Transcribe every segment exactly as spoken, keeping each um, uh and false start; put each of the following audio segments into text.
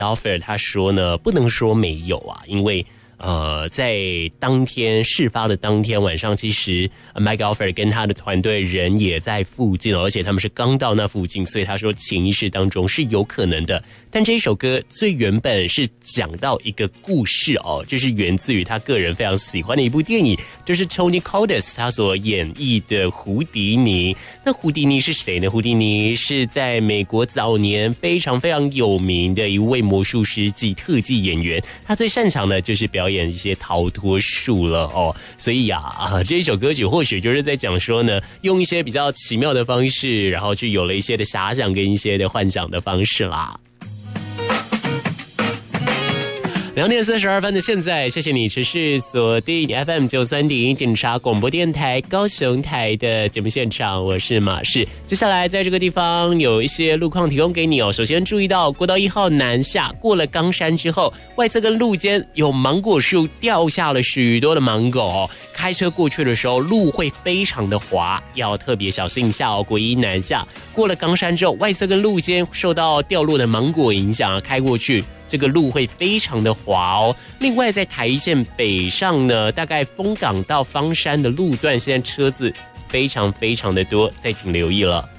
Alfred 他说呢，不能说没有啊，因为呃，在当天事发的当天晚上，其实 Mike Alfred 跟他的团队人也在附近，而且他们是刚到那附近，所以他说潜意识当中是有可能的。但这一首歌最原本是讲到一个故事哦，就是源自于他个人非常喜欢的一部电影，就是 Tony Curtis 他所演绎的胡迪尼。那胡迪尼是谁呢？胡迪尼是在美国早年非常非常有名的一位魔术师及特技演员，他最擅长的就是表演演一些逃脱术了哦，所以呀、啊，这一首歌曲或许就是在讲说呢，用一些比较奇妙的方式，然后去有了一些的遐想跟一些的幻想的方式啦。两点四十二分的现在，谢谢你持续锁定 F M 九三点一警察广播电台高雄台的节目现场，我是马氏。接下来在这个地方有一些路况提供给你哦。首先注意到国道一号南下过了冈山之后，外侧跟路间有芒果树掉下了许多的芒果哦，开车过去的时候路会非常的滑，要特别小心一下哦。国一南下过了冈山之后，外侧跟路间受到掉落的芒果影响啊，开过去这个路会非常的滑哦。另外，在台一线北上呢，大概丰港到芳山的路段，现在车子非常非常的多，再请留意了。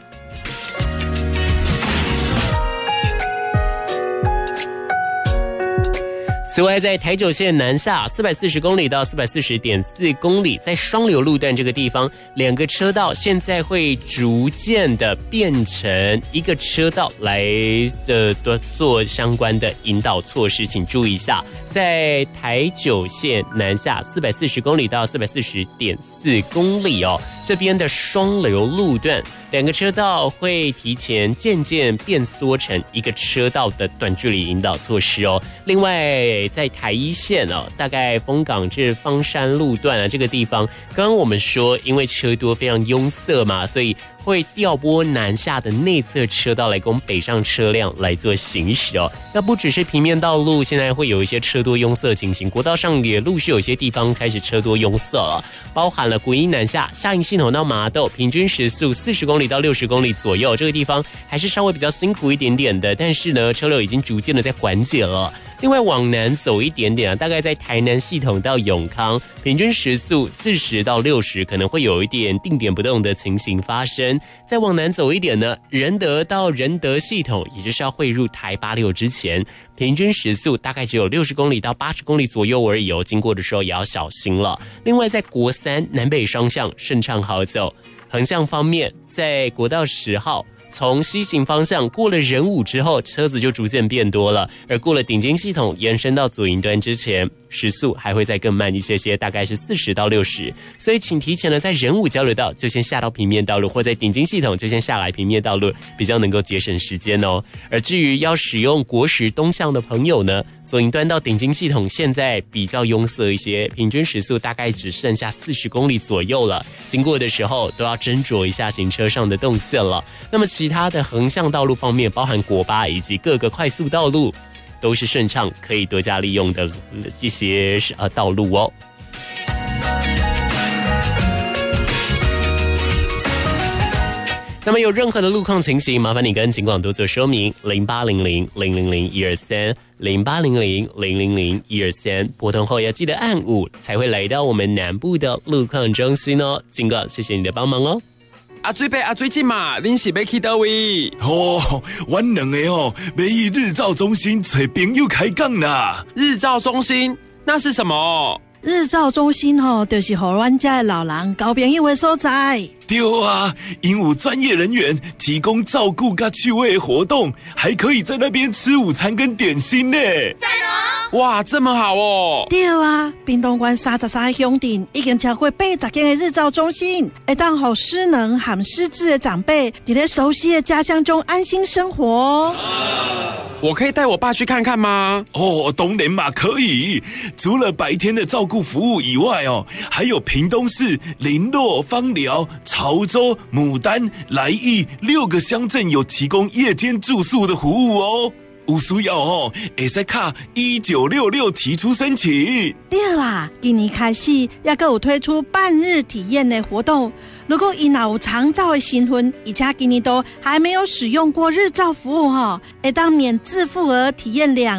此外，在台九线南下四百四十公里到四百四十点四公里，在双流路段这个地方，两个车道现在会逐渐的变成一个车道来的做相关的引导措施，请注意一下。在台九线南下四百四十公里到四百四十点四公里哦，这边的双流路段，两个车道会提前渐渐变缩成一个车道的短距离引导措施哦。另外，在台一线哦，大概丰港至芳山路段啊，这个地方，刚刚我们说，因为车多非常拥塞嘛，所以会调拨南下的内侧车道来供北上车辆来做行驶哦。那不只是平面道路，现在会有一些车多拥塞情形，国道上也陆续有些地方开始车多拥塞了，包含了国一南下下营系统到麻豆，平均时速四十公里到六十公里左右，这个地方还是稍微比较辛苦一点点的，但是呢，车流已经逐渐的在缓解了。另外往南走一点点啊，大概在台南系统到永康，平均时速四十到六十，可能会有一点定点不动的情形发生。再往南走一点呢，仁德到仁德系统，也就是要汇入台八六之前，平均时速大概只有六十公里到八十公里左右而已哦，经过的时候也要小心了。另外在国三南北双向顺畅好走，横向方面，在国道十号。从西行方向过了仁武之后，车子就逐渐变多了，而过了顶尖系统延伸到左营端之前，时速还会再更慢一些些，大概是四十到六十，所以请提前了在仁武交流道就先下到平面道路，或在顶尖系统就先下来平面道路，比较能够节省时间哦。而至于要使用国十东向的朋友呢，左营端到顶尖系统现在比较拥塞一些，平均时速大概只剩下四十公里左右了，经过的时候都要斟酌一下行车上的动线了。那么其他的横向道路方面，包含国八以及各个快速道路，都是顺畅可以多加利用的一些呃道路哦。那么有任何的路况情形，麻烦你跟警广多做说明，零八零零零零零一二三，零八零零零零零一二三，拨通后要记得按五，才会来到我们南部的路况中心哦。警广，谢谢你的帮忙哦。 阿水伯阿水姐嘛，恁是要去倒位？ 哦，阮两个哦，要去日照中心找朋友开讲啦。 日照中心那是什么？ 日照中心吼，就是互阮家的老人交朋友的所在。 对啊，因有专业人员提供照顾跟趣味的活动，还可以在那边吃午餐跟点心呢。 在哪？ 哇，这么好哦！ 对啊，屏东县三十三个乡镇已经超过八十间的日照中心，会当互失能和失智的长辈伫咧熟悉的家乡中安心生活。 我可以带我爸去看看吗？ 哦，当然嘛，可以。除了白天的照顾服务以外哦，还有屏东市林洛、芳寮、潮州、牡丹、来义六个乡镇有提供夜间住宿的服务哦。有需要哦，可以卡一九六六提出申请。 对啦，今年开始也有推出半日体验的活动。如果因有长照的新婚，而且今年都还没有使用过日照服务哈，会当免自付额体验两